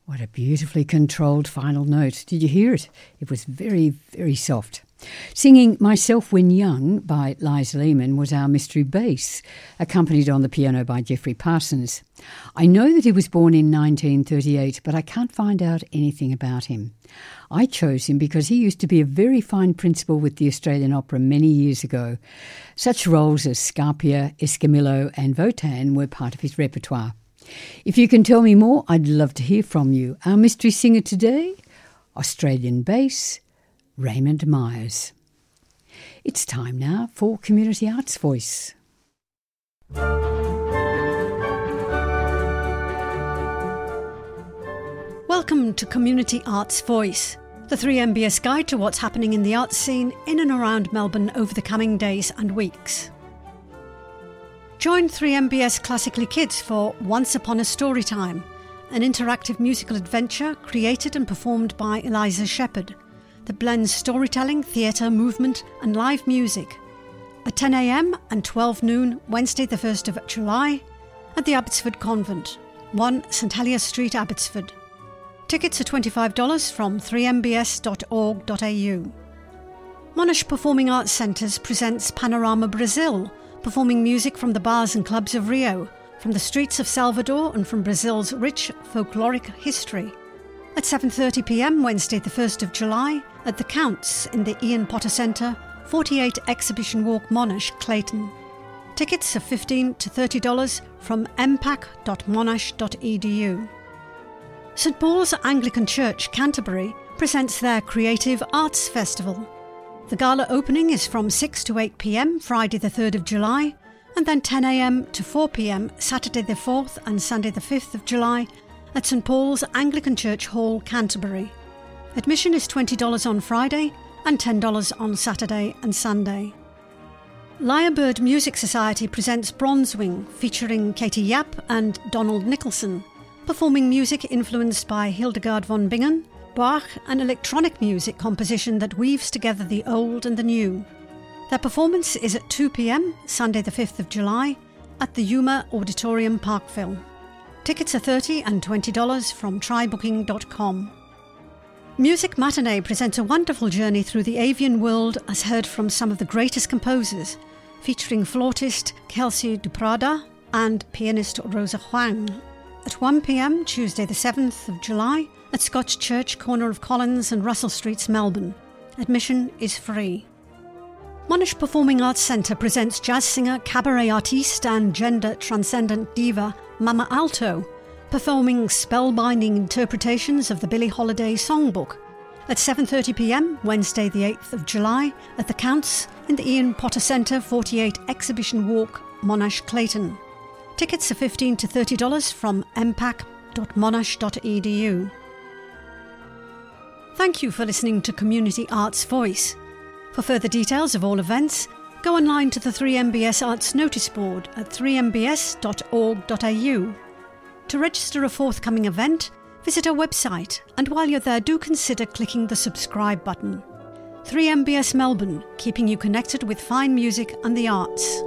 What a beautifully controlled final note. Did you hear it? It was very, very soft. Singing Myself When Young by Liza Lehman was our mystery bass, accompanied on the piano by Jeffrey Parsons. I know that he was born in 1938, but I can't find out anything about him. I chose him because he used to be a very fine principal with the Australian Opera many years ago. Such roles as Scarpia, Escamillo and Wotan were part of his repertoire. If you can tell me more, I'd love to hear from you. Our mystery singer today, Australian bass, Raymond Myers. It's time now for Community Arts Voice. Welcome to Community Arts Voice, the 3MBS guide to what's happening in the arts scene in and around Melbourne over the coming days and weeks. Join 3MBS Classically Kids for Once Upon a Storytime, an interactive musical adventure created and performed by Eliza Shepherd that blends storytelling, theatre, movement and live music at 10 a.m. and 12 noon Wednesday the 1st of July at the Abbotsford Convent, 1 St Helier Street, Abbotsford. Tickets are $25 from 3mbs.org.au. Monash Performing Arts Centres presents Panorama Brazil, performing music from the bars and clubs of Rio, from the streets of Salvador and from Brazil's rich folkloric history. At 7:30 p.m. Wednesday the 1st of July at the Counts in the Ian Potter Centre, 48 Exhibition Walk, Monash, Clayton. Tickets are $15 to $30 from mpac.monash.edu. St Paul's Anglican Church, Canterbury, presents their Creative Arts Festival. The gala opening is from 6 to 8 p.m. Friday the 3rd of July, and then 10 a.m. to 4 p.m. Saturday the 4th and Sunday the 5th of July at St Paul's Anglican Church Hall, Canterbury. Admission is $20 on Friday and $10 on Saturday and Sunday. Lyrebird Music Society presents Bronzewing, featuring Katie Yap and Donald Nicholson, performing music influenced by Hildegard von Bingen, Bach and electronic music composition that weaves together the old and the new. Their performance is at 2 p.m. Sunday the 5th of July at the Yuma Auditorium, Parkville. Tickets are $30 and $20 from trybooking.com. Music Matinee presents a wonderful journey through the avian world as heard from some of the greatest composers, featuring flautist Kelsey Duprada and pianist Rosa Huang. At 1 p.m. Tuesday the 7th of July at Scotch Church, corner of Collins and Russell Streets, Melbourne. Admission is free. Monash Performing Arts Centre presents jazz singer, cabaret artiste and gender transcendent diva Mama Alto, performing spellbinding interpretations of the Billie Holiday songbook at 7:30 p.m. Wednesday the 8th of July at the Counts in the Ian Potter Centre, 48 Exhibition Walk, Monash, Clayton. Tickets are $15 to $30 from mpac.monash.edu. Thank you for listening to Community Arts Voice. For further details of all events, go online to the 3MBS Arts Notice Board at 3mbs.org.au. To register a forthcoming event, visit our website, and while you're there, do consider clicking the subscribe button. 3MBS Melbourne, keeping you connected with fine music and the arts.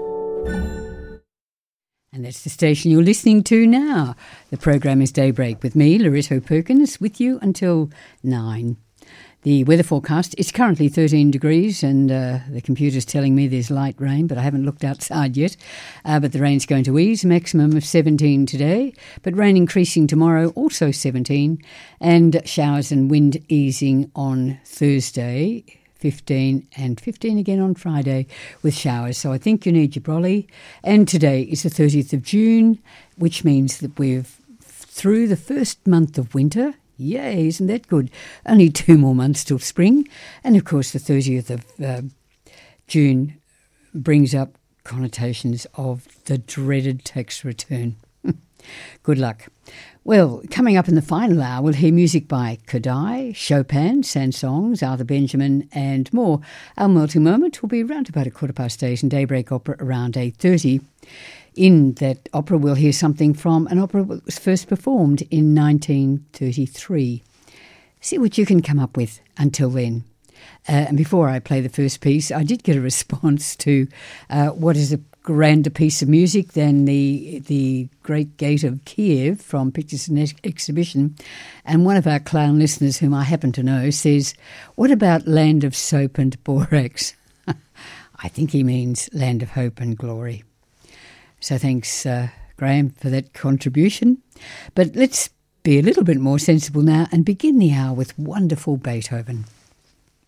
And that's the station you're listening to now. The program is Daybreak with me, Loretto Perkins, with you until 9. The weather forecast is currently 13 degrees and the computer's telling me there's light rain, but I haven't looked outside yet. But the rain's going to ease, maximum of 17 today, but rain increasing tomorrow, also 17, and showers and wind easing on Thursday, 15 and 15 again on Friday with showers. So I think you need your brolly. And today is the 30th of June, which means that we're through the first month of winter. Yay, isn't that good? Only 2 more months till spring. And of course the 30th of June brings up connotations of the dreaded tax return. Good luck. Well, coming up in the final hour, we'll hear music by Kodály, Chopin, Saint-Saëns, Arthur Benjamin and more. Our melting moment will be around about 8:15 and Daybreak Opera around 8:30. In that opera, we'll hear something from an opera that was first performed in 1933. See what you can come up with until then. And before I play the first piece, I did get a response to what is a grander piece of music than the Great Gate of Kiev from Pictures and Exhibition. And one of our clown listeners, whom I happen to know, says, "What about Land of Soap and Borax?" I think he means Land of Hope and Glory. So thanks, Graham, for that contribution. But let's be a little bit more sensible now and begin the hour with wonderful Beethoven.